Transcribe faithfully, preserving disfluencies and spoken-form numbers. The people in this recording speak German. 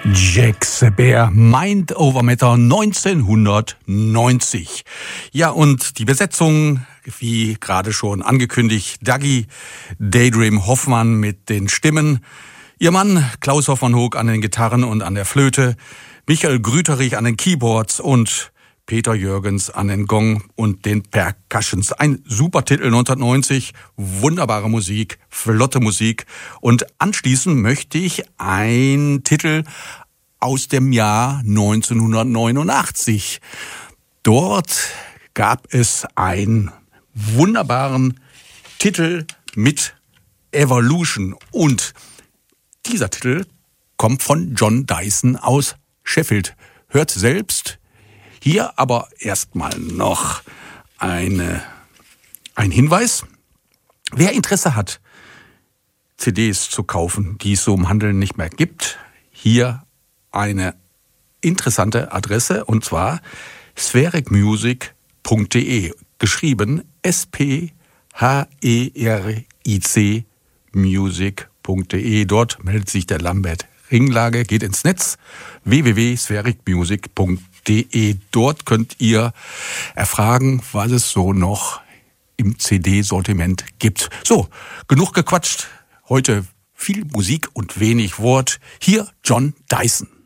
Jack the Bear, Mind Over Matter neunzehnhundertneunzig. Ja, und die Besetzung, wie gerade schon angekündigt, Daggy Daydream Hoffmann mit den Stimmen, ihr Mann Klaus Hoffmann-Hoog an den Gitarren und an der Flöte, Michael Grüterich an den Keyboards und Peter Jürgens an den Gong und den Percussions. Ein super Titel neunzehnhundertneunzig, wunderbare Musik, flotte Musik. Und anschließend möchte ich einen Titel aus dem Jahr neunzehnhundertneunundachtzig. Dort gab es einen wunderbaren Titel mit Evolution. Und dieser Titel kommt von John Dyson aus Sheffield. Hört selbst. Hier aber erstmal noch eine, ein Hinweis. Wer Interesse hat, C Ds zu kaufen, die es so im Handel nicht mehr gibt, hier eine interessante Adresse, und zwar spheric music punkt de, geschrieben S P H E R I C music punkt de. Dort meldet sich der Lambert Ringlage, geht ins Netz w w w punkt spheric music punkt de. Dort könnt ihr erfragen, was es so noch im C D-Sortiment gibt. So, genug gequatscht. Heute viel Musik und wenig Wort. Hier John Dyson.